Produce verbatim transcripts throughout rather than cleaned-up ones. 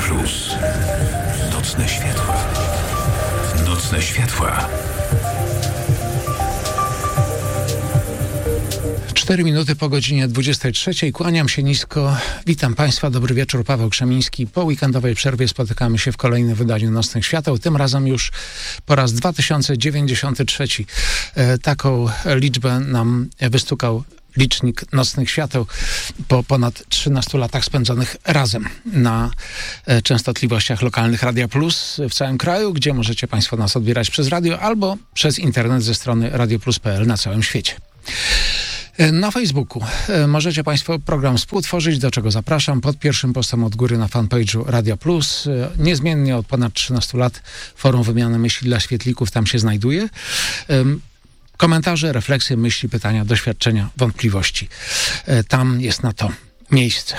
Plus. Nocne światła. Nocne światła. Cztery minuty po godzinie dwudziestej trzeciej. Kłaniam się nisko. Witam Państwa. Dobry wieczór. Paweł Krzemiński. Po weekendowej przerwie spotykamy się w kolejnym wydaniu Nocnych Świateł. Tym razem już po raz dwa tysiące dziewięćdziesiąty trzeci. E, taką liczbę nam wystukał licznik Nocnych Świateł po ponad trzynastu latach spędzonych razem na e, częstotliwościach lokalnych Radia Plus w całym kraju, gdzie możecie Państwo nas odbierać przez radio albo przez internet ze strony radio plus kropka p l na całym świecie. Na Facebooku możecie Państwo program współtworzyć, do czego zapraszam, pod pierwszym postem od góry na fanpage'u Radia Plus. Niezmiennie od ponad trzynastu lat forum wymiany myśli dla świetlików tam się znajduje. Komentarze, refleksje, myśli, pytania, doświadczenia, wątpliwości. Tam jest na to miejsce.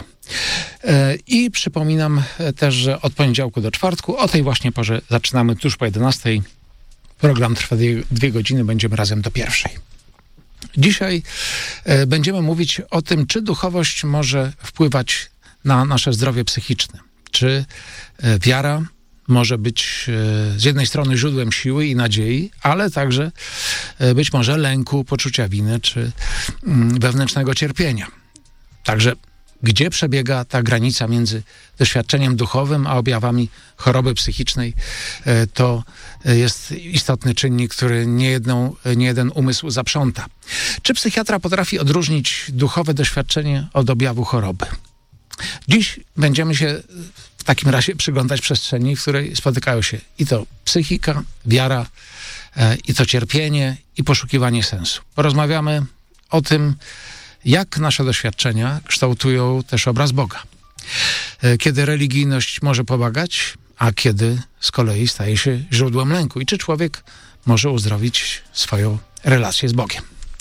I przypominam też, że od poniedziałku do czwartku o tej właśnie porze zaczynamy tuż po jedenastej. Program trwa dwie, dwie godziny, będziemy razem do pierwszej. Dzisiaj e, będziemy mówić o tym, czy duchowość może wpływać na nasze zdrowie psychiczne. Czy e, wiara może być e, z jednej strony źródłem siły i nadziei, ale także e, być może lęku, poczucia winy, czy mm, wewnętrznego cierpienia. Także gdzie przebiega ta granica między doświadczeniem duchowym a objawami choroby psychicznej, to jest istotny czynnik, który niejedną, niejeden umysł zaprząta. Czy psychiatra potrafi odróżnić duchowe doświadczenie od objawu choroby? Dziś będziemy się w takim razie przyglądać przestrzeni, w której spotykają się i to psychika, wiara, i to cierpienie, i poszukiwanie sensu. Porozmawiamy o tym, jak nasze doświadczenia kształtują też obraz Boga. Kiedy religijność może pomagać, a kiedy z kolei staje się źródłem lęku. I czy człowiek może uzdrowić swoją relację z Bogiem.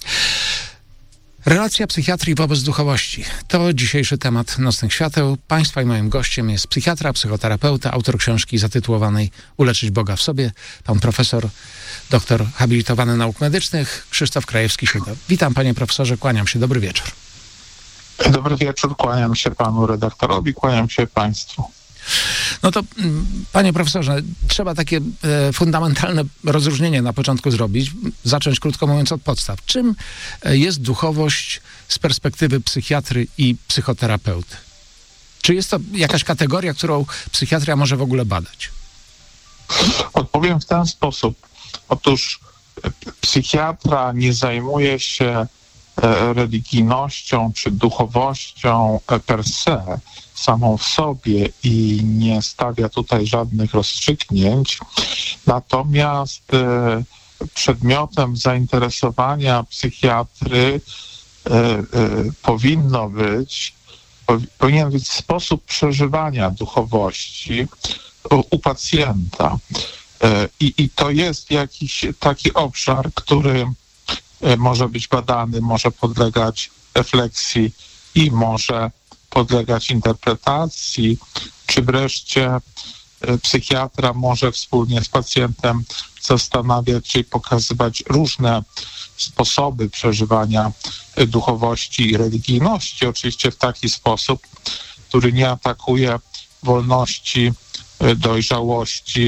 Relacja psychiatrii wobec duchowości. To dzisiejszy temat Nocnych Świateł. Państwa i moim gościem jest psychiatra, psychoterapeuta, autor książki zatytułowanej Uleczyć Boga w sobie, pan profesor, doktor habilitowany nauk medycznych, Krzysztof Krajewski-Siuda. Witam panie profesorze, kłaniam się, dobry wieczór. Dobry wieczór, kłaniam się panu redaktorowi, kłaniam się państwu. No to, panie profesorze, trzeba takie e, fundamentalne rozróżnienie na początku zrobić, zacząć krótko mówiąc od podstaw. Czym jest duchowość z perspektywy psychiatry i psychoterapeuty? Czy jest to jakaś kategoria, którą psychiatria może w ogóle badać? Odpowiem w ten sposób. Otóż psychiatra nie zajmuje się religijnością czy duchowością per se, samą w sobie i nie stawia tutaj żadnych rozstrzygnięć. Natomiast e, przedmiotem zainteresowania psychiatry e, e, powinno być, po, powinien być sposób przeżywania duchowości u, u pacjenta. E, i, I to jest jakiś taki obszar, który może być badany, może podlegać refleksji i może podlegać interpretacji, czy wreszcie psychiatra może wspólnie z pacjentem zastanawiać się i pokazywać różne sposoby przeżywania duchowości i religijności, oczywiście w taki sposób, który nie atakuje wolności, dojrzałości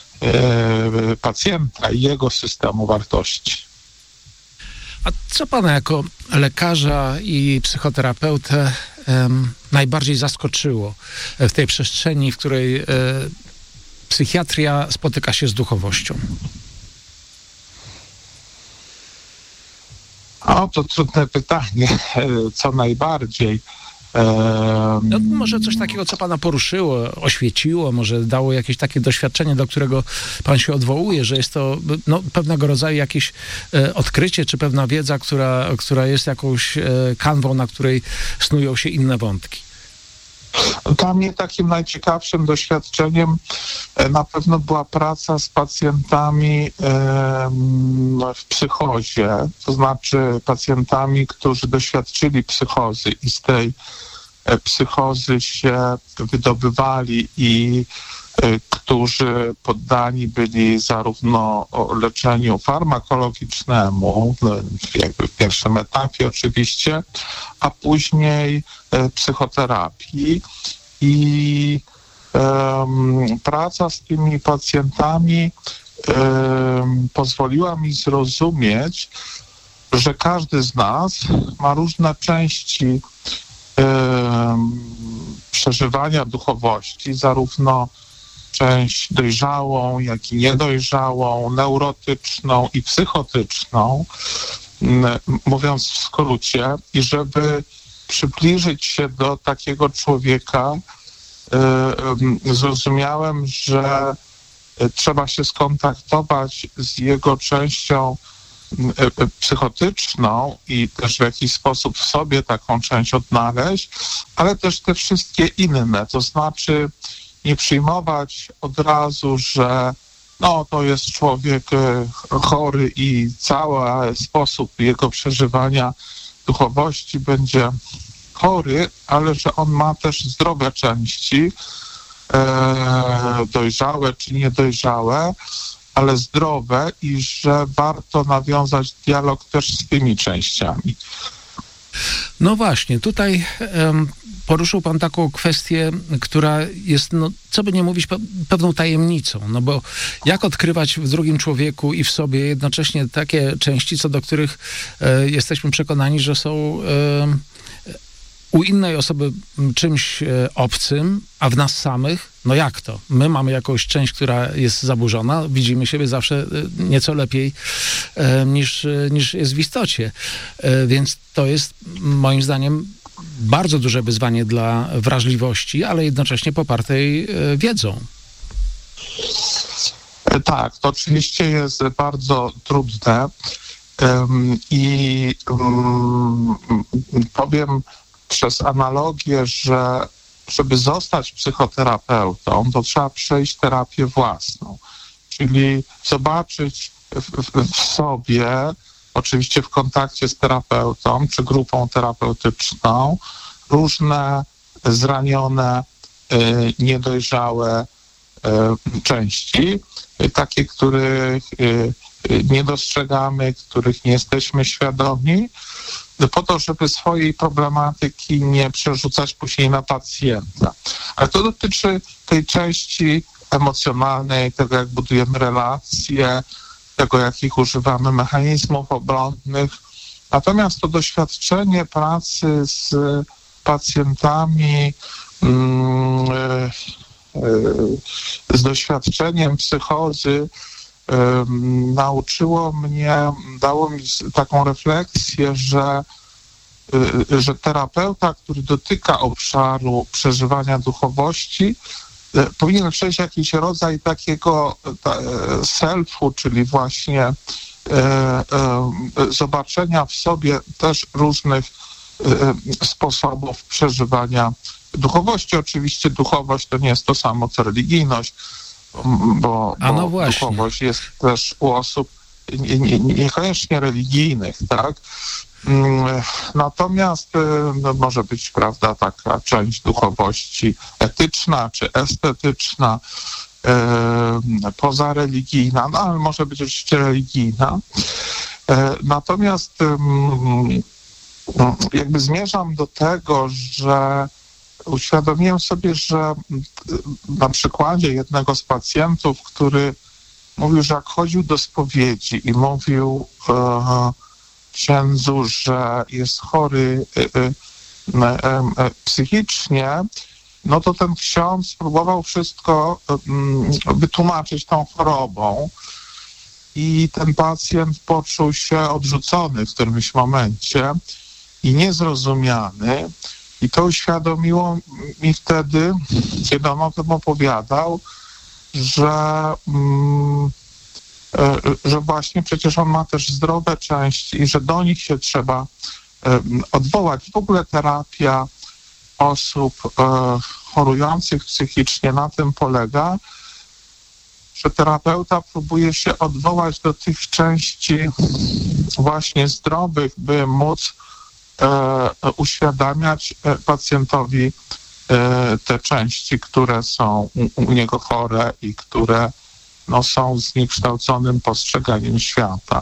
pacjenta i jego systemu wartości. A co pana jako lekarza i psychoterapeutę um, najbardziej zaskoczyło w tej przestrzeni, w której e, psychiatria spotyka się z duchowością? O, to trudne pytanie. Co najbardziej? No, może coś takiego, co pana poruszyło, oświeciło, może dało jakieś takie doświadczenie, do którego pan się odwołuje, że jest to no, pewnego rodzaju jakieś e, odkrycie, czy pewna wiedza, która, która jest jakąś e, kanwą, na której snują się inne wątki. Dla mnie takim najciekawszym doświadczeniem na pewno była praca z pacjentami w psychozie, to znaczy pacjentami, którzy doświadczyli psychozy i z tej psychozy się wydobywali i którzy poddani byli zarówno leczeniu farmakologicznemu, jakby w pierwszym etapie oczywiście, a później psychoterapii. I Praca z tymi pacjentami pozwoliła mi zrozumieć, że każdy z nas ma różne części przeżywania duchowości, zarówno część dojrzałą, jak i niedojrzałą, neurotyczną i psychotyczną, mówiąc w skrócie, i żeby przybliżyć się do takiego człowieka, zrozumiałem, że trzeba się skontaktować z jego częścią psychotyczną i też w jakiś sposób w sobie taką część odnaleźć, ale też te wszystkie inne, to znaczy nie przyjmować od razu, że no to jest człowiek chory i cały sposób jego przeżywania duchowości będzie chory, ale że on ma też zdrowe części, e, dojrzałe czy niedojrzałe, ale zdrowe i że warto nawiązać dialog też z tymi częściami. No właśnie, tutaj um, poruszył pan taką kwestię, która jest, no, co by nie mówić, pe- pewną tajemnicą, no bo jak odkrywać w drugim człowieku i w sobie jednocześnie takie części, co do których e, jesteśmy przekonani, że są e, u innej osoby czymś e, obcym, a w nas samych, no jak to? My mamy jakąś część, która jest zaburzona, widzimy siebie zawsze e, nieco lepiej e, niż, e, niż jest w istocie. E, więc to jest moim zdaniem bardzo duże wyzwanie dla wrażliwości, ale jednocześnie popartej e, wiedzą. Tak, to oczywiście jest bardzo trudne um, i um, powiem przez analogię, że żeby zostać psychoterapeutą, to trzeba przejść terapię własną, czyli zobaczyć w, w, w sobie, oczywiście w kontakcie z terapeutą czy grupą terapeutyczną, różne zranione, y, niedojrzałe y, części, y, takie, których y, y, nie dostrzegamy, których nie jesteśmy świadomi, po to, żeby swojej problematyki nie przerzucać później na pacjenta. Ale to dotyczy tej części emocjonalnej, tego jak budujemy relacje, tego jakich używamy mechanizmów obronnych. Natomiast to doświadczenie pracy z pacjentami, z doświadczeniem psychozy nauczyło mnie, dało mi taką refleksję, że, że terapeuta, który dotyka obszaru przeżywania duchowości, powinien przejść jakiś rodzaj takiego selfu, czyli właśnie e, e, zobaczenia w sobie też różnych e, sposobów przeżywania duchowości. Oczywiście duchowość to nie jest to samo co religijność, bo, A no bo właśnie. duchowość jest też u osób nie, nie, niekoniecznie religijnych, tak? Natomiast no, może być, prawda, taka część duchowości etyczna czy estetyczna, e, pozareligijna, no ale może być oczywiście religijna. E, natomiast e, jakby zmierzam do tego, że uświadomiłem sobie, że na przykładzie jednego z pacjentów, który mówił, że jak chodził do spowiedzi i mówił e, księdzu, że jest chory e, e, e, psychicznie, no to ten ksiądz próbował wszystko e, wytłumaczyć tą chorobą i ten pacjent poczuł się odrzucony w którymś momencie i niezrozumiany. I to uświadomiło mi wtedy, kiedy on o tym opowiadał, że, mm, że właśnie przecież on ma też zdrowe części i że do nich się trzeba um, odwołać. W ogóle terapia osób um, chorujących psychicznie na tym polega, że terapeuta próbuje się odwołać do tych części właśnie zdrowych, by móc E, uświadamiać pacjentowi e, te części, które są u, u niego chore i które no, są zniekształconym postrzeganiem świata.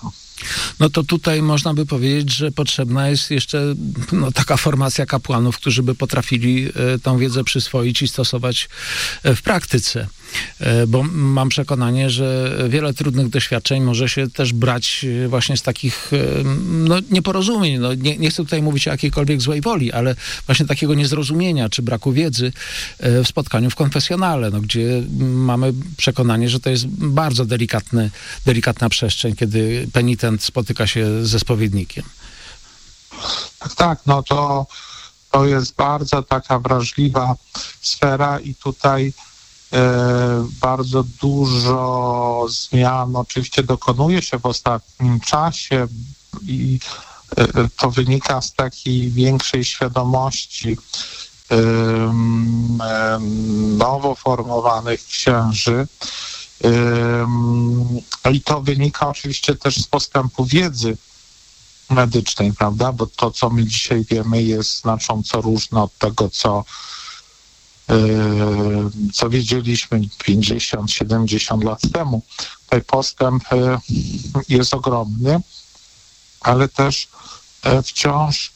No to tutaj można by powiedzieć, że potrzebna jest jeszcze no, taka formacja kapłanów, którzy by potrafili e, tą wiedzę przyswoić i stosować e, w praktyce. E, bo mam przekonanie, że wiele trudnych doświadczeń może się też brać e, właśnie z takich e, no, nieporozumień. No, nie, nie chcę tutaj mówić o jakiejkolwiek złej woli, ale właśnie takiego niezrozumienia czy braku wiedzy e, w spotkaniu w konfesjonale, no, gdzie mamy przekonanie, że to jest bardzo delikatny, delikatna przestrzeń, kiedy penitent spotyka się ze spowiednikiem. Tak, tak, no to, to jest bardzo taka wrażliwa sfera i tutaj e, bardzo dużo zmian oczywiście dokonuje się w ostatnim czasie i e, to wynika z takiej większej świadomości e, e, nowo formowanych księży. I to wynika oczywiście też z postępu wiedzy medycznej, prawda? Bo to, co my dzisiaj wiemy, jest znacząco różne od tego, co, co wiedzieliśmy pięćdziesiąt siedemdziesiąt lat temu. Tutaj postęp jest ogromny, ale też wciąż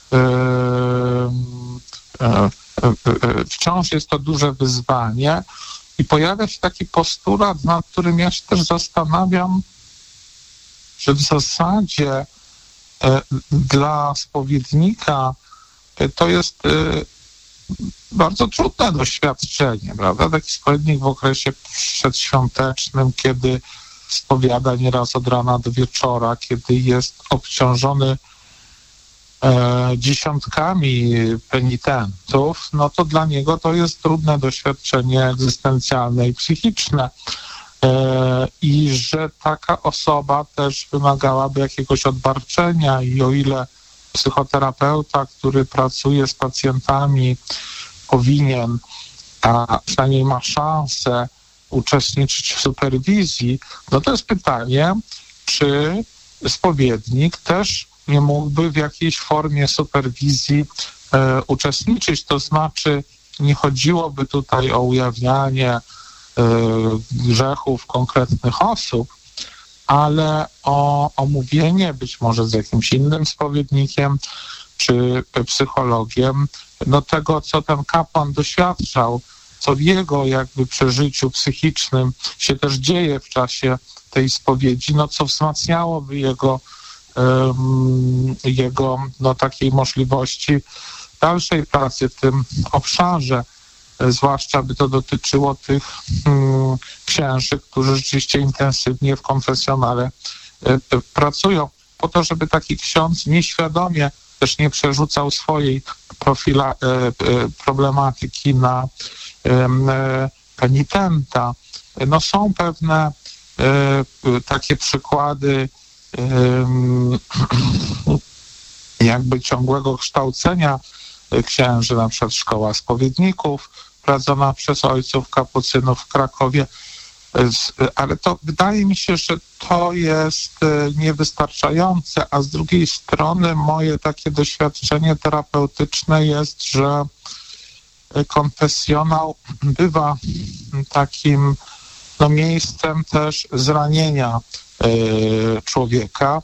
wciąż jest to duże wyzwanie. I pojawia się taki postulat, nad którym ja się też zastanawiam, że w zasadzie e, dla spowiednika e, to jest e, bardzo trudne doświadczenie, prawda? Taki spowiednik w okresie przedświątecznym, kiedy spowiada nieraz od rana do wieczora, kiedy jest obciążony E, dziesiątkami penitentów, no to dla niego to jest trudne doświadczenie egzystencjalne i psychiczne. E, I że taka osoba też wymagałaby jakiegoś odbarczenia i o ile psychoterapeuta, który pracuje z pacjentami, powinien, a przynajmniej ma szansę uczestniczyć w superwizji, no to jest pytanie, czy spowiednik też nie mógłby w jakiejś formie superwizji e, uczestniczyć. To znaczy nie chodziłoby tutaj o ujawnianie e, grzechów konkretnych osób, ale o omówienie być może z jakimś innym spowiednikiem czy psychologiem, no tego, co ten kapłan doświadczał, co w jego jakby przeżyciu psychicznym się też dzieje w czasie tej spowiedzi, no co wzmacniałoby jego jego no, takiej możliwości dalszej pracy w tym obszarze, zwłaszcza by to dotyczyło tych um, księży, którzy rzeczywiście intensywnie w konfesjonale e, pracują, po to, żeby taki ksiądz nieświadomie też nie przerzucał swojej profila, e, e, problematyki na e, penitenta. No są pewne e, takie przykłady jakby ciągłego kształcenia księży, na przykład szkoła spowiedników prowadzona przez ojców kapucynów w Krakowie, ale to wydaje mi się, że to jest niewystarczające, a z drugiej strony moje takie doświadczenie terapeutyczne jest, że konfesjonał bywa takim no, miejscem też zranienia człowieka,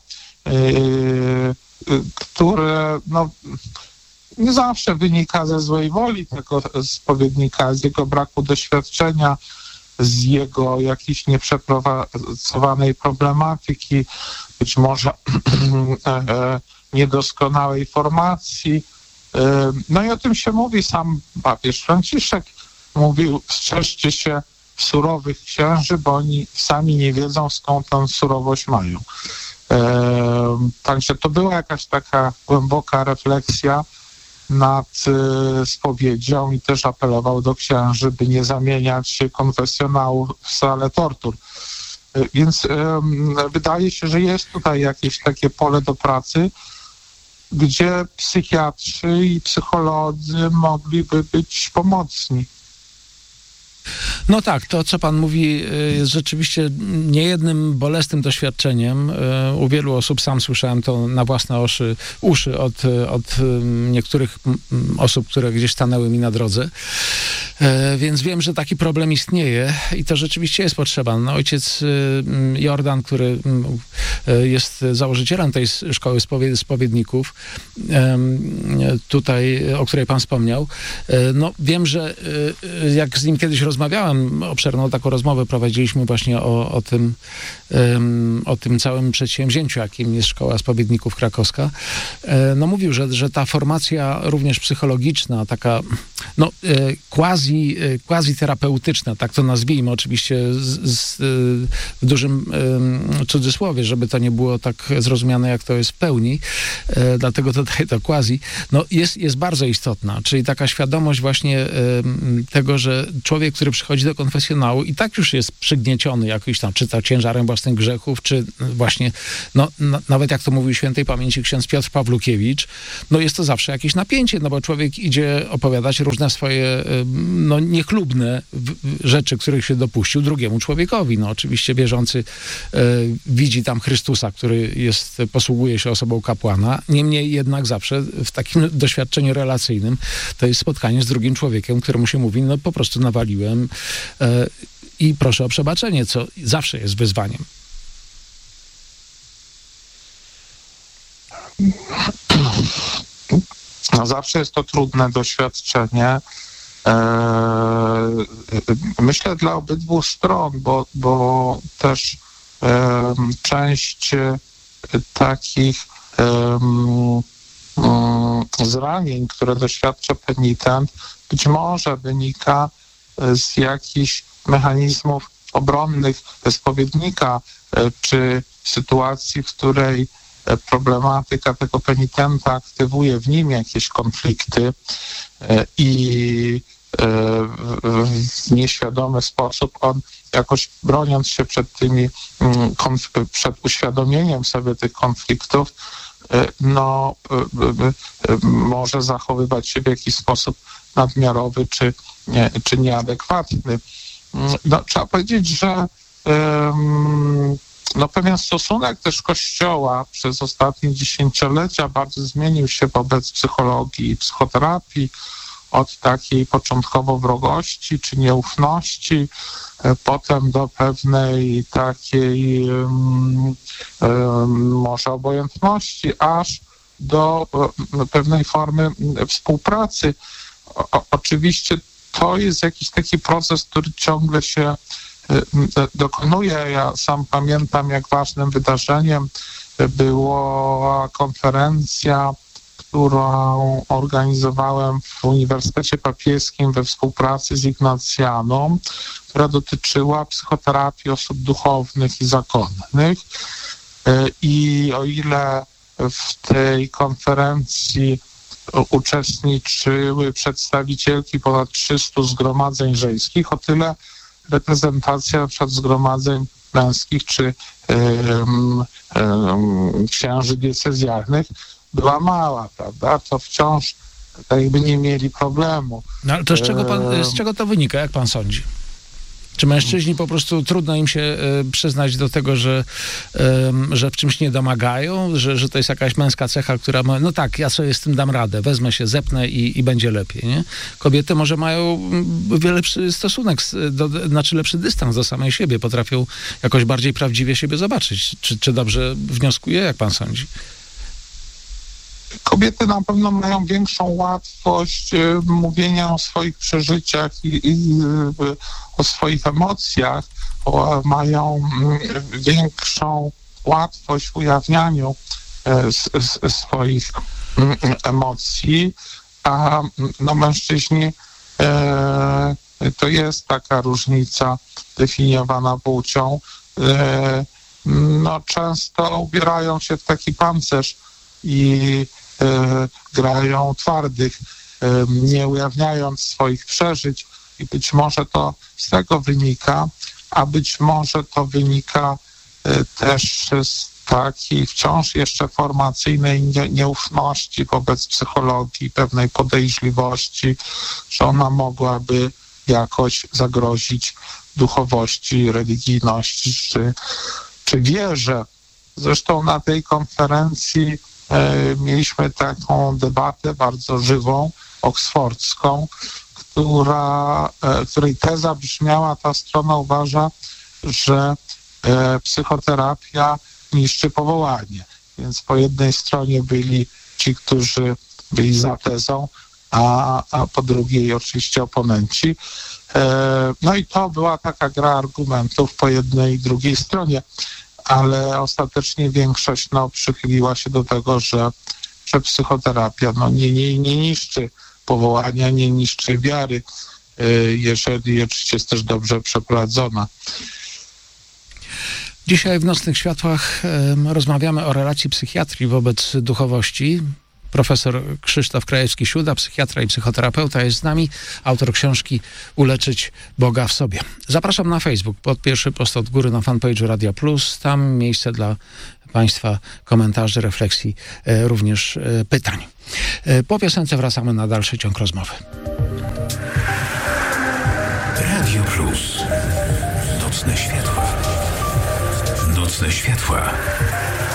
które no, nie zawsze wynika ze złej woli tego spowiednika, z jego braku doświadczenia, z jego jakiejś nieprzepracowanej problematyki, być może niedoskonałej formacji. No i o tym się mówi, sam papież Franciszek mówił, strzeżcie się surowych księży, bo oni sami nie wiedzą, skąd tę surowość mają. E, także to była jakaś taka głęboka refleksja nad e, spowiedzią i też apelował do księży, by nie zamieniać konfesjonału w salę tortur. E, więc e, wydaje się, że jest tutaj jakieś takie pole do pracy, gdzie psychiatrzy i psycholodzy mogliby być pomocni. No tak, to co pan mówi jest rzeczywiście niejednym bolesnym doświadczeniem. U wielu osób, sam słyszałem to na własne uszy, uszy od, od niektórych osób, które gdzieś stanęły mi na drodze. E, więc wiem, że taki problem istnieje i to rzeczywiście jest potrzeba. No, ojciec y, Jordan, który y, jest założycielem tej szkoły spowied- spowiedników, y, tutaj, o której pan wspomniał, y, no wiem, że y, jak z nim kiedyś rozmawiałem, obszerną taką rozmowę prowadziliśmy właśnie o, o tym, y, o tym całym przedsięwzięciu, jakim jest Szkoła Spowiedników Krakowska. Y, no mówił, że, że ta formacja również psychologiczna, taka no, y, quasi, y, quasi terapeutyczna, tak to nazwijmy, oczywiście z, z, w dużym y, cudzysłowie, żeby to nie było tak zrozumiane, jak to jest w pełni, y, dlatego tutaj to quasi, no jest, jest bardzo istotna, czyli taka świadomość właśnie y, tego, że człowiek, który przychodzi do konfesjonału i tak już jest przygnieciony jakiś tam, czy to ciężarem własnych grzechów, czy właśnie, no na, nawet jak to mówił świętej pamięci ksiądz Piotr Pawlukiewicz, no jest to zawsze jakieś napięcie, no bo człowiek idzie opowiadać różne swoje, no niechlubne rzeczy, których się dopuścił drugiemu człowiekowi. No oczywiście wierzący e, widzi tam Chrystusa, który jest, posługuje się osobą kapłana. Niemniej jednak zawsze w takim doświadczeniu relacyjnym to jest spotkanie z drugim człowiekiem, któremu się mówi, no po prostu nawaliłem e, i proszę o przebaczenie, co zawsze jest wyzwaniem. No zawsze jest to trudne doświadczenie. Myślę dla obydwu stron, bo, bo też część takich zranień, które doświadcza penitent, być może wynika z jakichś mechanizmów obronnych spowiednika, czy sytuacji, w której problematyka tego penitenta aktywuje w nim jakieś konflikty i w nieświadomy sposób on jakoś broniąc się przed tymi, przed uświadomieniem sobie tych konfliktów, no może zachowywać się w jakiś sposób nadmiarowy czy, czy nieadekwatny. No, trzeba powiedzieć, że um, no, pewien stosunek też Kościoła przez ostatnie dziesięciolecia bardzo zmienił się wobec psychologii i psychoterapii, od takiej początkowo wrogości czy nieufności, potem do pewnej takiej um, um, może obojętności, aż do um, pewnej formy współpracy. O, oczywiście to jest jakiś taki proces, który ciągle się dokonuje. Ja sam pamiętam, jak ważnym wydarzeniem była konferencja, którą organizowałem w Uniwersytecie Papieskim we współpracy z Ignacjaną, która dotyczyła psychoterapii osób duchownych i zakonnych. I o ile w tej konferencji uczestniczyły przedstawicielki ponad trzystu zgromadzeń żeńskich, o tyle reprezentacja na przykład zgromadzeń męskich czy um, um, księży diecezjalnych była mała, prawda? To wciąż tak jakby nie mieli problemu. No ale to z czego, pan, z czego to wynika, jak pan sądzi? Czy mężczyźni po prostu trudno im się y, przyznać do tego, że, y, że w czymś nie domagają, że, że to jest jakaś męska cecha, która ma, no tak, ja sobie z tym dam radę, wezmę się, zepnę i, i będzie lepiej, nie? Kobiety może mają wiele lepszy stosunek, do, znaczy lepszy dystans do samej siebie, potrafią jakoś bardziej prawdziwie siebie zobaczyć. Czy, czy dobrze wnioskuję, jak pan sądzi? Kobiety na pewno mają większą łatwość y, mówienia o swoich przeżyciach i, i y, o swoich emocjach, o, mają y, większą łatwość w ujawnianiu y, s, s, swoich y, emocji, a no, mężczyźni y, to jest taka różnica definiowana płcią. Y, no, często ubierają się w taki pancerz i y, grają twardych, y, nie ujawniając swoich przeżyć i być może to z tego wynika, a być może to wynika y, też z takiej wciąż jeszcze formacyjnej nie, nieufności wobec psychologii, pewnej podejrzliwości, że ona mogłaby jakoś zagrozić duchowości, religijności czy, czy wierze. Zresztą na tej konferencji e, mieliśmy taką debatę bardzo żywą, oksfordzką, która, której teza brzmiała, ta strona uważa, że psychoterapia niszczy powołanie. Więc po jednej stronie byli ci, którzy byli za tezą, a, a po drugiej oczywiście oponenci. No i to była taka gra argumentów po jednej i drugiej stronie, ale ostatecznie większość no, przychyliła się do tego, że, że psychoterapia no, nie, nie, nie niszczy powołania, nie niszczy wiary, jeżeli oczywiście jest też dobrze przeprowadzona. Dzisiaj w Nocnych Światłach e, rozmawiamy o relacji psychiatrii wobec duchowości. Profesor Krzysztof Krajewski-Siuda, psychiatra i psychoterapeuta, jest z nami, autor książki Uleczyć Boga w sobie. Zapraszam na Facebook, pod pierwszy post od góry na fanpage'u Radia Plus. Tam miejsce dla Państwa komentarzy, refleksji, e, również e, pytań. E, po piosence wracamy na dalszy ciąg rozmowy. Radio Plus. Nocne światła. Nocne światła.